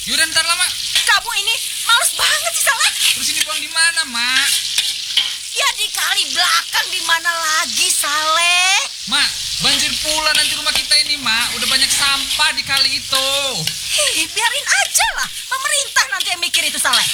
Yaudah ntar lah, Mak. Kamu ini males banget sih, Saleh. Terus ini buang di mana, Mak? Ya di kali belakang, di mana lagi, Saleh? Mak, banjir pula nanti rumah kita ini, Mak. Udah banyak sampah di kali itu. Biarin aja lah. Pemerintah nanti yang mikir itu, Saleh.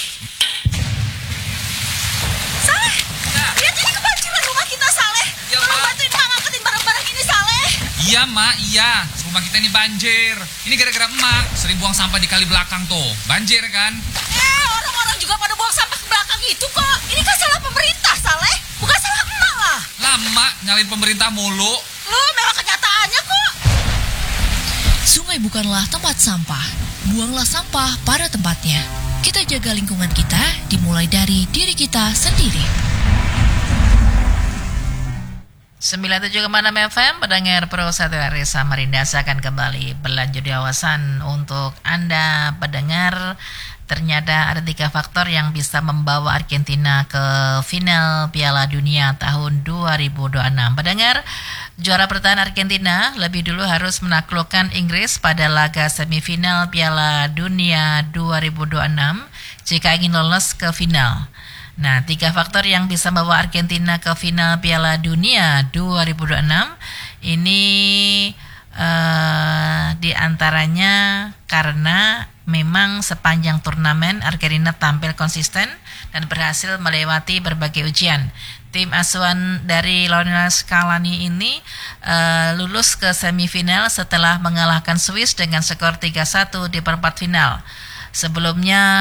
Saleh, Ya. lihat ini kebanjiran rumah kita, Saleh. Ya, Tolong Mak. bantuin Mak ngangkatin barang-barang ini, Saleh. Iya, Mak, iya. Rumah kita ini banjir. Ini gara-gara emak sering buang sampah di kali belakang tuh. Banjir kan? Orang-orang juga pada buang sampah ke belakang itu kok. Ini kan salah pemerintah, Saleh. Bukan salah emak lah. Lama nyalain pemerintah mulu. Loh, memang kenyataannya kok. Sungai bukanlah tempat sampah. Buanglah sampah pada tempatnya. Kita jaga lingkungan kita dimulai dari diri kita sendiri. 97,6 FM, pendengar Pro 1 RRI Samarinda, saya akan kembali berlanjut di awasan untuk Anda pendengar. Ternyata ada 3 faktor yang bisa membawa Argentina ke final Piala Dunia tahun 2026. Pendengar, juara bertahan Argentina lebih dulu harus menaklukkan Inggris pada laga semifinal Piala Dunia 2026 jika ingin lolos ke final. Nah, 3 faktor yang bisa membawa Argentina ke final Piala Dunia 2026 ini di antaranya karena memang sepanjang turnamen Argentina tampil konsisten dan berhasil melewati berbagai ujian. Tim asuhan dari Lionel Scaloni ini lulus ke semifinal setelah mengalahkan Swiss dengan skor 3-1 di perempat final. Sebelumnya